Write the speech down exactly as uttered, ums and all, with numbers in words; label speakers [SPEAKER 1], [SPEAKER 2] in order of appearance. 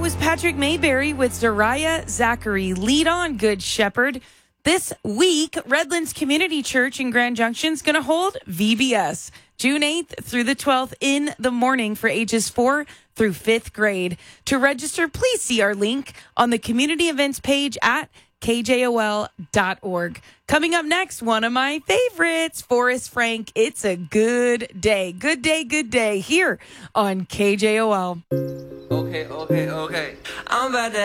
[SPEAKER 1] was Patrick Mayberry with Zariah Zachary. Lead on, Good Shepherd. This week, Redlands Community Church in Grand Junction is going to hold V B S June eighth through the twelfth in the morning for ages four through fifth grade. To register, please see our link on the community events page at K J O L dot org. Coming up next, one of my favorites, Forrest Frank. It's a good day. Good day, good day here on K J O L.
[SPEAKER 2] Okay, okay, okay. I'm about to